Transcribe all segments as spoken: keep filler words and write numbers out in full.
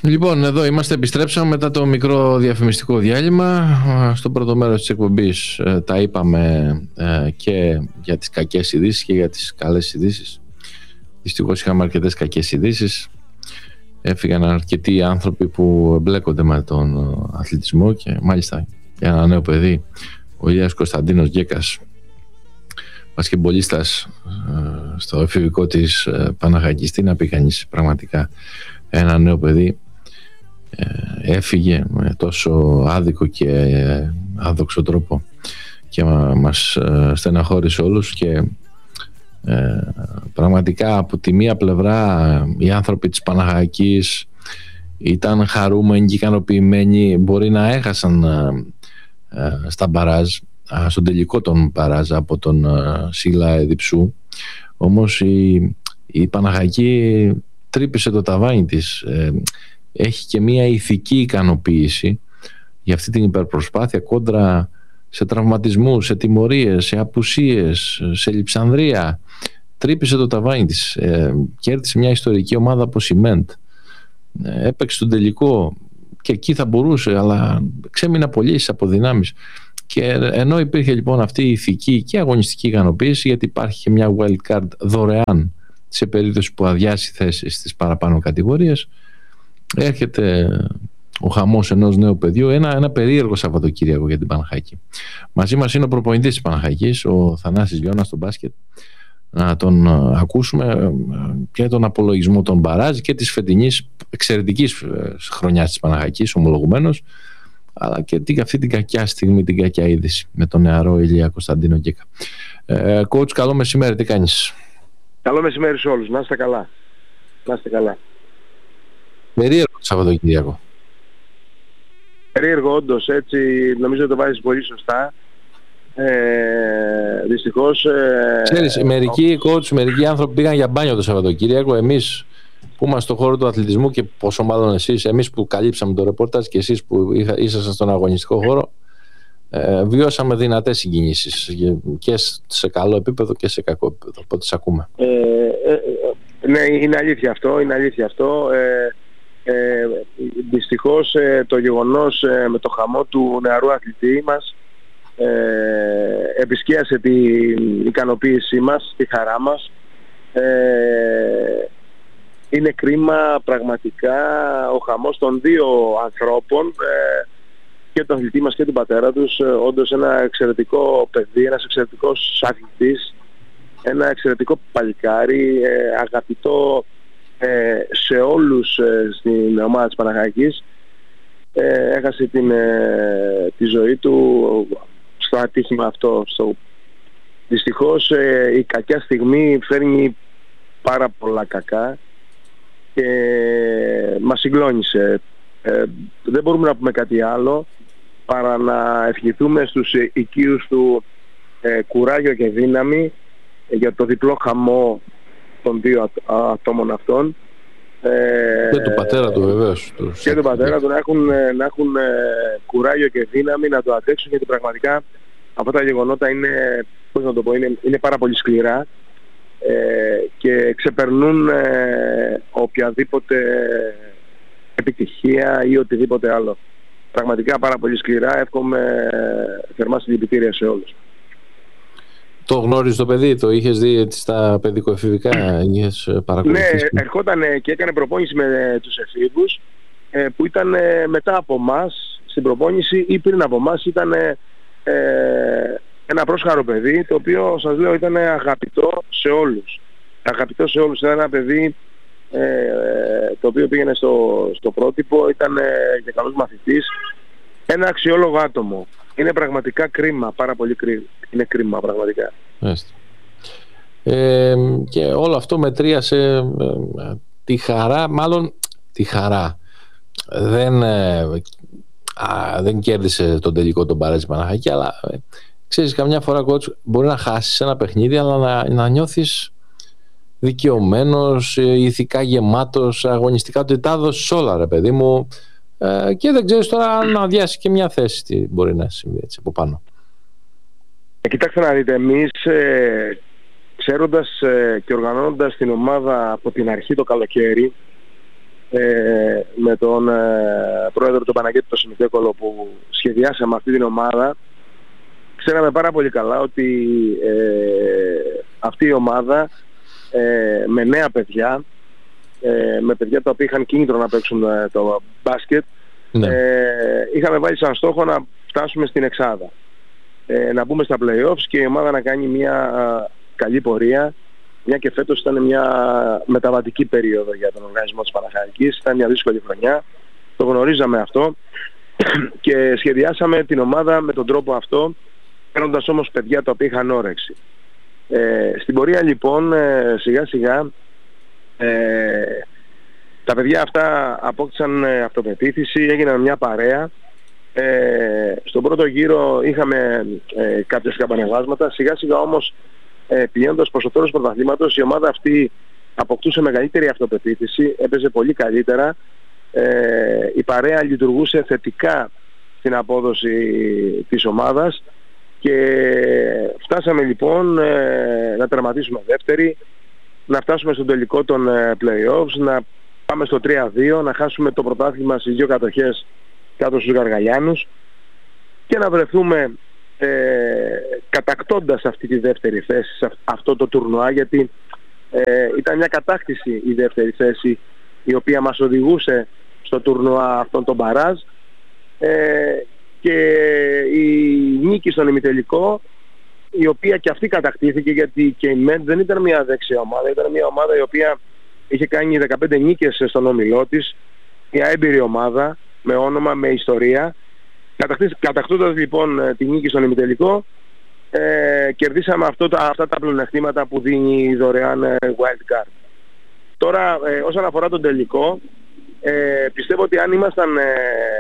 Λοιπόν, εδώ είμαστε, επιστρέψαμε μετά το μικρό διαφημιστικό διάλειμμα. Στο πρώτο μέρος της εκπομπής ε, τα είπαμε ε, και για τις κακές ειδήσεις και για τις καλές ειδήσεις. Δυστυχώς είχαμε αρκετές κακές ειδήσεις. Έφυγαν αρκετοί άνθρωποι που εμπλέκονται με τον αθλητισμό και μάλιστα για ένα νέο παιδί, ο Ηλίας Κωνσταντίνος Γκέκας, μπασκετμπολίστας ε, στο εφηβικό της ε, Παναχαϊκής. Τι να πει κανείς, πραγματικά ένα νέο παιδί ε, έφυγε με τόσο άδικο και ε, άδοξο τρόπο και μα, μας ε, στεναχώρησε όλους και ε, πραγματικά από τη μία πλευρά οι άνθρωποι της Παναχαϊκής ήταν χαρούμενοι και ικανοποιημένοι, μπορεί να έχασαν ε, ε, στα μπαράζ, ε, στον τελικό των μπαράζ από τον ε, Σίλα Εδιψού, όμως η, η Παναχαϊκή τρύπησε το ταβάνι της. Ε, έχει και μία ηθική ικανοποίηση για αυτή την υπερπροσπάθεια κόντρα σε τραυματισμούς, σε τιμωρίες, σε απουσίες, σε λειψανδρία. Τρύπησε το ταβάνι της. Ε, κέρδισε μια ιστορική ομάδα από Σιμέντ. Ε, έπαιξε τον τελικό και εκεί θα μπορούσε, αλλά ξέμεινα πολύ στις αποδυνάμεις. Και ενώ υπήρχε λοιπόν αυτή η ηθική και αγωνιστική ικανοποίηση, γιατί υπάρχει και μια wild card δωρεάν σε περίπτωση που αδειάσει θέση στις παραπάνω κατηγορίες, έρχεται ο χαμός ενός νέου παιδιού, ένα, ένα περίεργο Σαββατοκύριακο για την Παναχαϊκή. Μαζί μας είναι ο προπονητής της Παναχαϊκής, ο Θανάσης Γιώνας, στο μπάσκετ. Να τον ακούσουμε και τον απολογισμό των μπαράζ και της φετινής εξαιρετικής χρονιάς της Παναχαϊκής, ομολογουμένως, αλλά και την, αυτή την κακιά στιγμή, την κακιά είδηση με τον νεαρό Ηλία Κωνσταντίνο Γκέκα. Ε, coach, καλό μεσημέρι, τι κάνεις? Καλό μεσημέρι σε όλους, να είστε καλά. Να είστε καλά. Περίεργο το Σαββατοκύριακο. Περίεργο όντως, έτσι νομίζω το βάζεις πολύ σωστά. Ε, δυστυχώς... Ε, Ξέρεις, μερικοί coach, μερικοί άνθρωποι πήγαν για μπάνιο το Σαββατοκύριακο. Εμείς που είμαστε στον χώρο του αθλητισμού και πόσο μάλλον εσείς, εμείς που καλύψαμε το ρεπορτάζ και εσείς που είχα, ήσασταν στον αγωνιστικό χώρο, ε, βιώσαμε δυνατές συγκινήσεις και σε καλό επίπεδο και σε κακό επίπεδο. Οπότε σε ακούμε. Ε, ε, ναι, είναι αλήθεια αυτό, είναι αλήθεια αυτό. Ε, ε, δυστυχώς ε, το γεγονός ε, με το χαμό του νεαρού αθλητή μας ε, επισκίασε την ικανοποίησή μας, τη χαρά μας. Ε, είναι κρίμα πραγματικά ο χαμός των δύο ανθρώπων, ε, και τον αθλητή μας και τον πατέρα τους. Ε, όντως ένα εξαιρετικό παιδί, ένας εξαιρετικός αθλητής, ένα εξαιρετικό παλικάρι, ε, αγαπητό ε, σε όλους ε, στην ομάδα της Παναχαϊκής. Ε, έχασε την, ε, τη ζωή του στο ατύχημα αυτό. Στο... Δυστυχώς ε, η κακιά στιγμή φέρνει πάρα πολλά κακά και μας συγκλώνησε. Ε, δεν μπορούμε να πούμε κάτι άλλο παρά να ευχηθούμε στους οικείους του ε, κουράγιο και δύναμη για το διπλό χαμό των δύο ατόμων αυτών. Ε, και του πατέρα του βεβαίως. Και του πατέρα του να έχουν, να έχουν ε, κουράγιο και δύναμη να το αντέξουν, γιατί πραγματικά αυτά τα γεγονότα είναι, πώς να το πω, είναι, είναι πάρα πολύ σκληρά ε, και ξεπερνούν ε, οποιαδήποτε επιτυχία ή οτιδήποτε άλλο. Πραγματικά πάρα πολύ σκληρά. Εύχομαι ε, θερμά συλληπιτήρια σε όλους. Το γνώριζε το παιδί, το είχες δει στα παιδικοεφηβικά, είχες παρακολουθήσει? Ναι, ερχόταν και έκανε προπόνηση με τους εφήβους ε, που ήταν ε, μετά από εμάς στην προπόνηση ή πριν από εμάς. Ήταν ε, ένα πρόσχαρο παιδί, το οποίο σας λέω ήταν αγαπητό σε όλους. Αγαπητό σε όλους. Ήταν ένα παιδί ε, το οποίο πήγαινε στο, στο πρότυπο, ήταν ε, και καλός μαθητής. Ένα αξιόλογο άτομο. Είναι πραγματικά κρίμα, πάρα πολύ κρίμα. Είναι κρίμα πραγματικά. Ε, και όλο αυτό μετρίασε ε, τη χαρά, μάλλον τη χαρά. Δεν, ε, α, δεν κέρδισε τον τελικό τον Παράζι Παναχαϊκή, αλλά ε, ξέρεις, καμιά φορά coach, μπορεί να χάσεις ένα παιχνίδι, αλλά να, να νιώθεις δικαιωμένος, ε, ηθικά γεμάτος, αγωνιστικά, το τα έδωσες όλα, ρε παιδί μου. Ε, και δεν ξέρεις τώρα να αδειάσει και μια θέση τι μπορεί να συμβεί έτσι από πάνω. Ε, κοιτάξτε να δείτε, εμείς ε, ξέροντας ε, και οργανώνοντας την ομάδα από την αρχή το καλοκαίρι, ε, με τον ε, πρόεδρο του Παναγιώτη τον Σιμιτέκολο που σχεδιάσαμε αυτή την ομάδα, ξέραμε πάρα πολύ καλά ότι ε, αυτή η ομάδα ε, με νέα παιδιά, ε, με παιδιά τα οποία είχαν κίνητρο να παίξουν ε, το μπάσκετ, ναι. ε, είχαμε βάλει σαν στόχο να φτάσουμε στην εξάδα, ε, να μπούμε στα play-offs και η ομάδα να κάνει μια α, καλή πορεία, μια και φέτος ήταν μια μεταβατική περίοδο για τον οργανισμό της Παναχαϊκής, ήταν μια δύσκολη χρονιά, το γνωρίζαμε αυτό και σχεδιάσαμε την ομάδα με τον τρόπο αυτό, παίρνοντας όμως παιδιά τα οποία είχαν όρεξη. Ε, στην πορεία λοιπόν ε, σιγά σιγά ε, τα παιδιά αυτά απόκτησαν ε, αυτοπεποίθηση, έγιναν μια παρέα. Ε, στον πρώτο γύρο είχαμε ε, κάποιες καμπανεβάσματα, σιγά σιγά όμως ε, πηγαίνοντας προς το τέλος του πρωταθλήματος η ομάδα αυτή αποκτούσε μεγαλύτερη αυτοπεποίθηση, έπαιζε πολύ καλύτερα, ε, η παρέα λειτουργούσε θετικά στην απόδοση της ομάδας και φτάσαμε λοιπόν ε, να τερματίσουμε δεύτερη, να φτάσουμε στον τελικό των ε, play-offs, να πάμε στο τρία δύο, να χάσουμε το πρωτάθλημα στις δύο κατοχές κάτω στους Γαργαλιάνους και να βρεθούμε ε, κατακτώντας αυτή τη δεύτερη θέση σε αυτό το τουρνουά, γιατί ε, ήταν μια κατάκτηση η δεύτερη θέση η οποία μας οδηγούσε στο τουρνουά αυτόν τον μπαράζ, ε, και η νίκη στον ημιτελικό, η οποία και αυτή κατακτήθηκε, γιατί και η ΜΕΝ δεν ήταν μια δεξιά ομάδα, ήταν μια ομάδα η οποία είχε κάνει δεκαπέντε νίκες στον όμιλό της, μια έμπειρη ομάδα με όνομα, με ιστορία. Κατακτώντας λοιπόν τη νίκη στον ημιτελικό, ε, κερδίσαμε αυτό, αυτά τα πλεονεκτήματα που δίνει η δωρεάν ε, wild card. Τώρα ε, όσον αφορά τον τελικό, ε, πιστεύω ότι αν ήμασταν ε,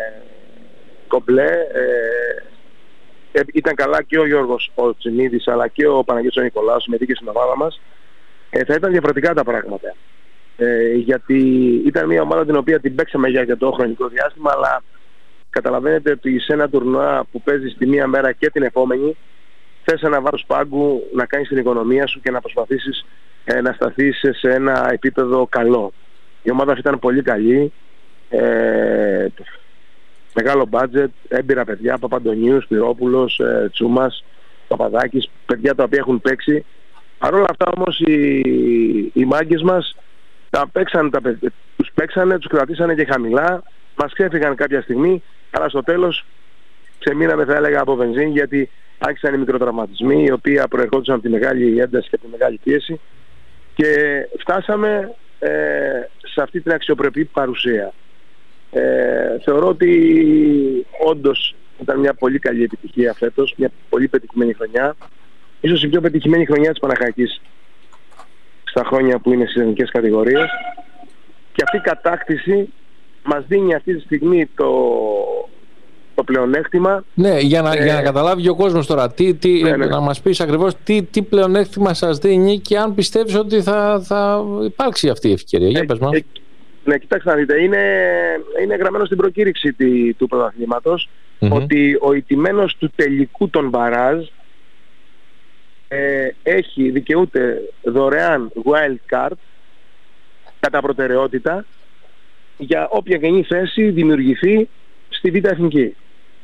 κομπλέ, ε, ε, ήταν καλά και ο Γιώργος ο Τσιμίδης αλλά και ο Παναγιώτης ο Νικολάους με δίκη στην ομάδα μας, ε, θα ήταν διαφορετικά τα πράγματα. Ε, γιατί ήταν μια ομάδα την οποία την παίξαμε για αρκετό χρονικό διάστημα, αλλά καταλαβαίνετε ότι σε ένα τουρνουά που παίζεις τη μία μέρα και την επόμενη, θες ένα βάρος πάγκου να κάνεις την οικονομία σου και να προσπαθήσεις ε, να σταθείς σε ένα επίπεδο καλό. Η ομάδα αυτή ήταν πολύ καλή, ε, μεγάλο budget, έμπειρα παιδιά, Παπαντονίου, Σπυρόπουλος, ε, Τσούμας, Παπαδάκης, παιδιά τα οποία έχουν παίξει. Παρ' όλα αυτά όμως οι, οι μάγκες μας τα παίξαν, τα, τους παίξανε, τους κρατήσανε και χαμηλά, μας ξέφυγαν κάποια στιγμή, αλλά στο τέλος ξεμείναμε, θα έλεγα, από βενζίνη, γιατί άρχισαν οι μικροτραυματισμοί οι οποίοι προερχόντουσαν από τη μεγάλη ένταση και από τη μεγάλη πίεση και φτάσαμε ε, σε αυτή την αξιοπρεπή παρουσία. Ε, θεωρώ ότι όντως ήταν μια πολύ καλή επιτυχία φέτος, μια πολύ πετυχημένη χρονιά, ίσως η πιο πετυχημένη χρονιά της Παναχαϊκής στα χρόνια που είναι στις εθνικές κατηγορίες, και αυτή η κατάκτηση μας δίνει αυτή τη στιγμή το, το πλεονέκτημα. Ναι, για να, ε, για να καταλάβει ο κόσμος τώρα, τι, τι, ναι, ναι. να μας πεις ακριβώς τι, τι πλεονέκτημα σας δίνει και αν πιστεύεις ότι θα, θα υπάρξει αυτή η ευκαιρία. Για ε, πες μας. Ε, ναι, κοιτάξτε να δείτε, είναι, είναι γραμμένο στην προκήρυξη τη, του πρωταθλήματος mm-hmm. ότι ο ηττημένος του τελικού των μπαράζ ε, έχει, δικαιούται δωρεάν wild card κατά προτεραιότητα για όποια γενή θέση δημιουργηθεί στη Β' Εθνική.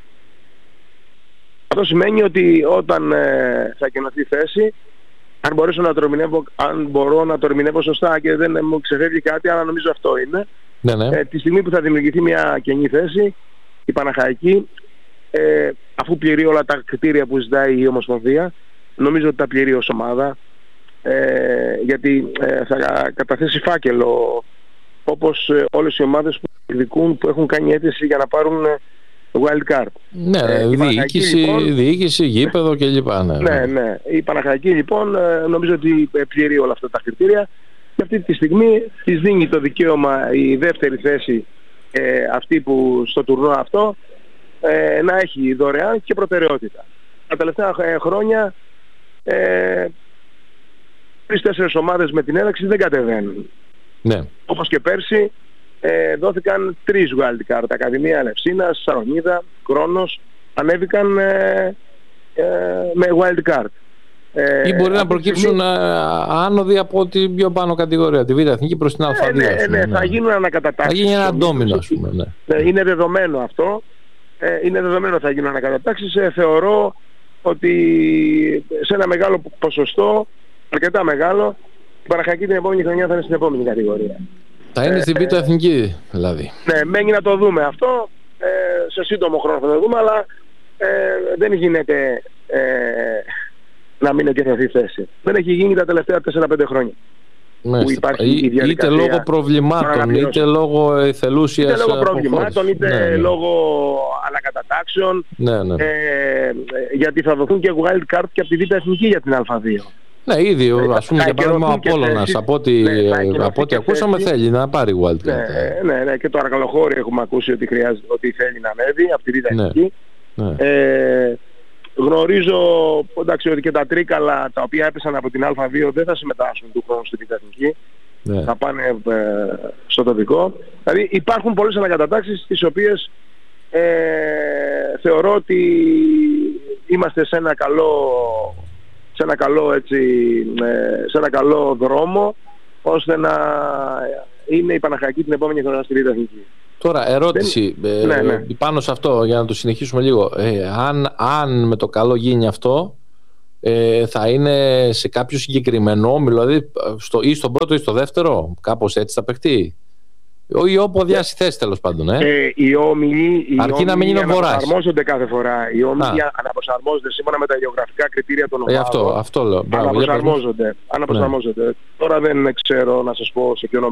Αυτό σημαίνει ότι όταν ε, θα κενωθεί θέση, αν, μπορέσω να το ερμηνεύω, αν μπορώ να το ερμηνεύω σωστά και δεν μου ξεφεύγει κάτι, αλλά νομίζω αυτό είναι, ναι, ναι. Ε, τη στιγμή που θα δημιουργηθεί μια κενή θέση, η Παναχαϊκή, ε, αφού πληρεί όλα τα κριτήρια που ζητάει η Ομοσπονδία, νομίζω ότι τα πληρεί ως ομάδα, ε, γιατί ε, θα καταθέσει φάκελο όπως ε, όλες οι ομάδες που εκδικούν, που έχουν κάνει αίτηση για να πάρουν ε, wild card. Ναι, ε, διοίκηση, λοιπόν, διοίκηση, γήπεδο κλπ. Ναι, ναι, ναι. Η Παναχαϊκή λοιπόν ε, νομίζω ότι πληρεί όλα αυτά τα κριτήρια και αυτή τη στιγμή της δίνει το δικαίωμα η δεύτερη θέση, ε, αυτή που στο τουρνουά αυτό, ε, να έχει δωρεάν και προτεραιότητα. Τα τελευταία χρόνια ε, τρεις-τέσσερις ομάδες με την έλεξη δεν κατεβαίνουν. Ναι. Όπως και πέρσι ε, δόθηκαν τρεις wild card. Ακαδημία Ελευσίνας, Σαρονίδα, Κρόνος ανέβηκαν ε, ε, με wild card. Ε, ή μπορεί να προκύψουν στιγμή... άνοδοι από την πιο πάνω κατηγορία, τη Β' Εθνική προς την Α2. Ε, ναι, ναι, ναι, θα γίνουν ανακατατάξεις. Θα γίνει ένα ντόμινο, ας πούμε. Ναι. Ναι, είναι δεδομένο αυτό. Ε, είναι δεδομένο ότι θα γίνουν ανακατατάξεις. Ε, θεωρώ ότι σε ένα μεγάλο ποσοστό, αρκετά μεγάλο, η Παναχαϊκή την επόμενη χρονιά θα είναι στην επόμενη κατηγορία. Θα είναι ε, στην Β' Εθνική δηλαδή. Ναι, μένει να το δούμε αυτό. Ε, σε σύντομο χρόνο θα το δούμε, αλλά ε, δεν γίνεται ε, να μην εγκαιριωθεί θέση. Δεν έχει γίνει τα τελευταία τέσσερα πέντε χρόνια. Που υπάρχει η είτε λόγω προβλημάτων, είτε λόγω εθελούσιας είτε λόγω προβλημάτων, είτε ναι, ναι. λόγω ανακατατάξεων. Ναι, ναι. Ε, γιατί θα δοθούν και wild card και από τη Β' Εθνική για την Α2. Ναι, ήδη, ας πούμε, για παράδειγμα ο Απόλλωνας, από ό,τι, ναι, από ό,τι ακούσαμε, θέσεις. Θέλει να πάρει wild card. Ναι, ναι, ναι, και το Αρκαλοχώρι έχουμε ακούσει ότι, χρειάζεται, ότι θέλει να ανέβει από τη Β' Εθνική. Ναι, ναι. Ε, γνωρίζω εντάξει, ότι και τα Τρίκαλα τα οποία έπεσαν από την Α2 δεν θα συμμετάσχουν του χρόνου στη Β' Εθνική. Ναι. Θα πάνε ε, στο τοπικό. Δηλαδή υπάρχουν πολλές ανακατατάξεις τις οποίες ε, θεωρώ ότι είμαστε σε ένα καλό, σε ένα καλό, έτσι, ε, σε ένα καλό δρόμο ώστε να είναι η Παναχαϊκή την επόμενη χρονιά στη Β' Εθνική. Τώρα ερώτηση ε, ναι, ναι. πάνω σε αυτό για να το συνεχίσουμε λίγο. Ε, αν, αν με το καλό γίνει αυτό, ε, θα είναι σε κάποιο συγκεκριμένο όμιλο, δηλαδή στο, ή στον πρώτο ή στο δεύτερο, κάπως έτσι θα παιχτεί. Ή όπου αδειάσει θέση τέλος πάντων. Ε. Ε, οι όμιλοι, αρκεί να μην είναι αναπροσαρμόζονται κάθε φορά. Οι όμιλοι αναπροσαρμόζονται σύμφωνα με τα γεωγραφικά κριτήρια των ομάδων. Ε, αυτό, αυτό λέω. Αναπροσαρμόζονται. αναπροσαρμόζονται. Ναι. Τώρα δεν ξέρω να σας πω σε ποιο